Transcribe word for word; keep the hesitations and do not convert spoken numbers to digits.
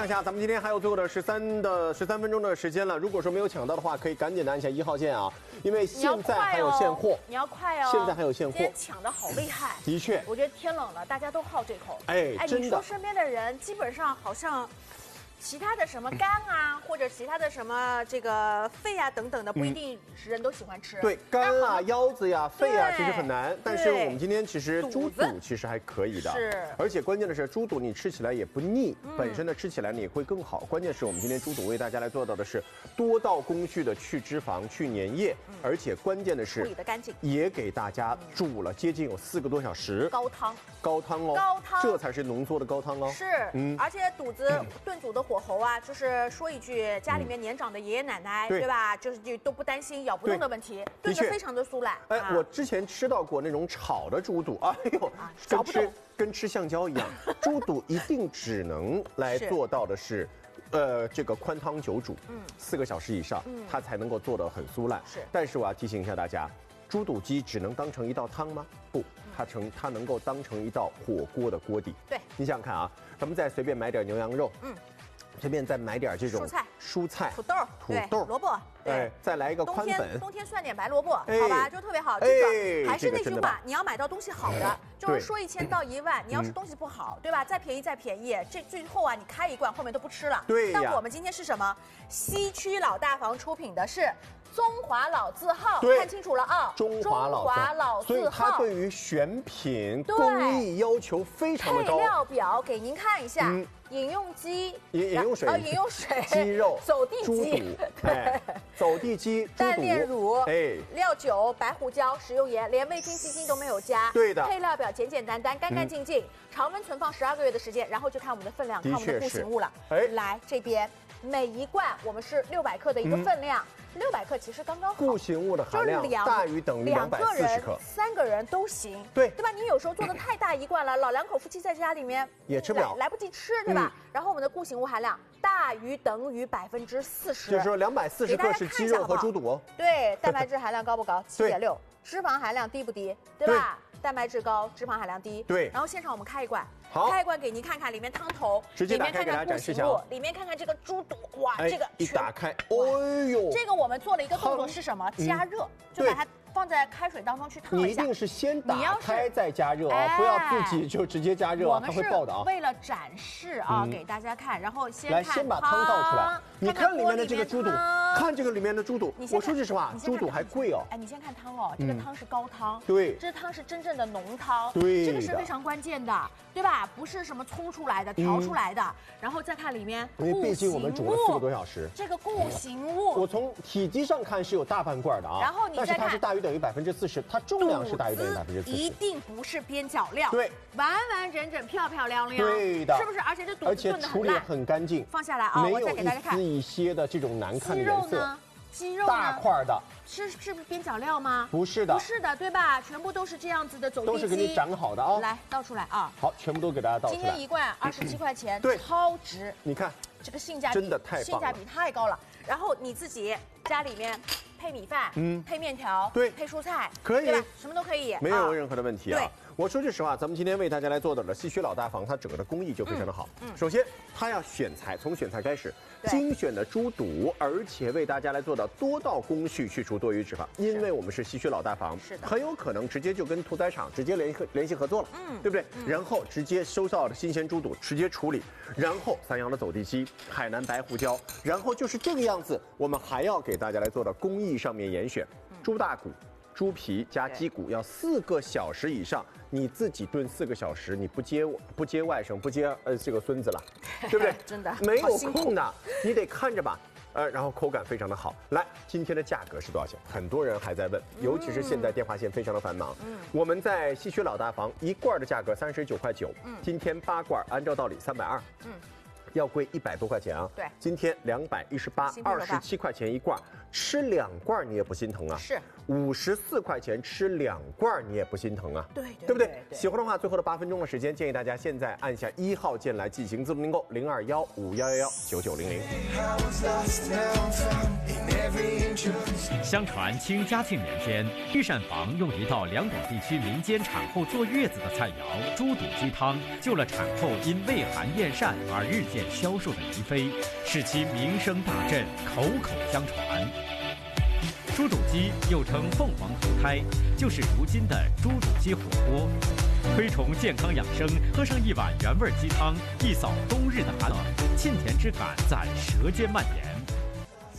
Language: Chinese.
享一下，咱们今天还有最后的十三的十三分钟的时间了。如果说没有抢到的话，可以赶紧的按下一号键啊，因为现在还有现货。 你要快哦！ 现在还有现货。 今天抢的好厉害。 的确， 我觉得天冷了，大家都好这口。 哎， 哎， 真的。 你说身边的人基本上好像。其他的什么肝啊，或者其他的什么这个肺啊等等的，不一定是人都喜欢吃。 对，肝啊、腰子呀、肺啊，其实很难。但是我们今天其实猪肚其实还可以的， 是。 而且关键的是猪肚你吃起来也不腻，本身呢吃起来你会更好。关键是我们今天猪肚为大家来做到的是多道工序的去脂肪、去粘液，而且关键的是处理得干净， 也给大家煮了接近有四个多小时。 高汤， 高汤哦， 高汤， 这才是浓缩的高汤哦。 是，嗯，而且肚子炖煮的火候啊，就是说一句，家里面年长的爷爷奶奶，对吧？就是就都不担心咬不动的问题，炖得非常的酥烂。 哎，我之前吃到过那种炒的猪肚，哎呦，跟吃跟吃橡胶一样。猪肚一定只能来做到的是。呃，这个宽汤久煮，嗯，四个小时以上，嗯，它才能够做得很酥烂。 是， 但是我要提醒一下大家，猪肚鸡只能当成一道汤吗？不，它成它能够当成一道火锅的锅底。 对， 你想想看啊，咱们再随便买点牛羊肉，嗯，随便再买点这种蔬菜、 蔬菜、 土豆、 土豆、 萝卜， 对，再来一个宽粉。 冬天冬天涮点白萝卜，好吧，就特别好。这个还是那句话，你要买到东西好的，就是说一千到一万，你要是东西不好，对吧？再便宜再便宜，这最后啊，你开一罐后面都不吃了。 对呀。 但我们今天是什么？西区老大房出品的是。中华老字号，看清楚了啊！ 中华老字号，所以它对于选品工艺要求非常的高。 配料表给您看一下，嗯、饮用鸡、 饮饮用水、 呃、饮用水、 鸡肉、 走地鸡、 对，走地鸡、 蛋炼乳、 哎， 料酒、白胡椒、食用盐，连味精、鸡精都没有加。 对的， 配料表简简单单、干干净净，嗯、常温存放十二个月的时间，然后就看我们的分量，看我们的固形物了。哎，来这边。每一罐我们是六百克的一个分量，六百克其实刚刚好。 固形物的含量大于等于两百四十克， 三个人都行。 对， 对吧？你有时候做的太大一罐了，老两口夫妻在家里面也吃不了， 来不及吃，对吧？然后我们的固形物含量大于等于百分之四十， 就是说两百四十克是鸡肉和猪肚哦。 对，蛋白质含量高不高？七点六。脂肪含量低不低？对吧？蛋白质高，脂肪含量低。 对。 然后现场我们开一罐。 好， 开一罐给您看看，里面汤头， 直接打开给大家展示一下。 里面看看这个猪肚，哇，这个一打开，哎呦， 这个我们做了一个动作是什么？加热，就把它放在开水当中去烫一下。 你一定是先打开再加热啊，不要自己就直接加热，它会爆的啊。 为了展示啊，给大家看，然后先来先把汤倒出来，你看里面的这个猪肚，看这个里面的猪肚，我说句实话，猪肚还贵哦。 哎，你先看汤哦，这个汤是高汤， 对， 这汤是真正的浓汤， 对， 这个是非常关键的，对吧？不是什么冲出来的、调出来的，然后再看里面， 因为毕竟我们煮了四个多小时， 这个固形物， 我从体积上看是有大半罐的啊， 然后你再看， 但是它是大于等于百分之四十，它重量是大于等于百分之四十， 一定不是边角料， 对， 完完整整、漂漂亮亮， 对的， 是不是？而且这肚子炖得处理很干净， 放下来啊，我再给大家看， 没有一丝一些的这种难看的颜色。 鸡肉大块的， 是是边角料吗？ 不是的， 不是的，对吧？全部都是这样子的，走地鸡， 都是给你长好的啊。 来倒出来啊！ 好，全部都给大家倒出来。 今天一罐二十七块钱， 对， 超值。 你看这个性价比真的太棒了， 性价比太高了。然后你自己家里面配米饭，嗯，配面条， 对， 配蔬菜， 可以， 对吧？什么都可以， 没有任何的问题啊。 对。 我说句实话，咱们今天为大家来做到的西区老大房，它整个的工艺就非常的好。嗯，首先它要选材，从选材开始，精选的猪肚，而且为大家来做到多道工序去除多余脂肪。因为我们是西区老大房， 是的， 很有可能直接就跟屠宰场直接联系联系合作了，嗯，对不对？然后直接收到的新鲜猪肚直接处理，然后三阳的走地鸡、海南白胡椒，然后就是这个样子。我们还要给大家来做到工艺上面严选，猪大骨。猪皮加鸡骨要四个小时以上，你自己炖四个小时，你不接不接外甥，不接呃这个孙子了，对不对？ 真的没有空的，你得看着吧。呃，然后口感非常的好。来，今天的价格是多少钱？很多人还在问，尤其是现在电话线非常的繁忙。嗯，我们在西区老大房一罐的价格三十九块九，嗯，今天八罐按照道理三百二，嗯。要贵一百多块钱啊！ 对， 今天两百一十八，二十七块钱一罐，吃两罐你也不心疼啊！ 是五十四块钱吃两罐你也不心疼啊！ 对， 对不对？喜欢的话，最后的八分钟的时间，建议大家现在按下一号键来进行自动订购，零二幺五幺幺幺九九零零。 相传清嘉庆年间，御膳房用一道两广地区民间产后坐月子的菜肴——猪肚鸡汤，救了产后因胃寒厌善而日渐店销售的宜妃，使其名声大振，口口相传。猪肚鸡又称凤凰头胎，就是如今的猪肚鸡火锅。推崇健康养生，喝上一碗原味鸡汤，一扫冬日的寒冷，沁甜之感在舌尖蔓延。